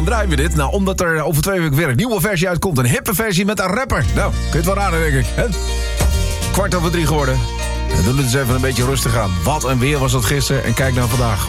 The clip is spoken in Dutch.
Draaien we dit? Nou, omdat er over 2 weken weer een nieuwe versie uitkomt. Een hippe versie met een rapper. Nou, kun je het wel raden, denk ik. Hè? 2:15 geworden. We doen het eens even een beetje rustig aan. Wat een weer was dat gisteren. En kijk naar vandaag.